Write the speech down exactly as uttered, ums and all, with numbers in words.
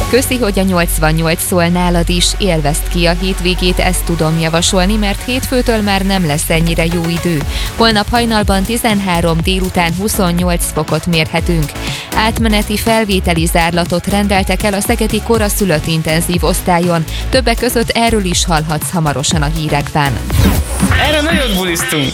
Köszi, hogy a nyolcvannyolc szól nálad is, élvezd ki a hétvégét, ezt tudom javasolni, mert hétfőtől már nem lesz ennyire jó idő. Holnap hajnalban tizenhárom, délután huszonnyolc fokot mérhetünk. Átmeneti felvételi zárlatot rendeltek el a szegedi koraszülött intenzív osztályon. Többek között erről is hallhatsz hamarosan a hírekben. Erre nagyon bulisztunk.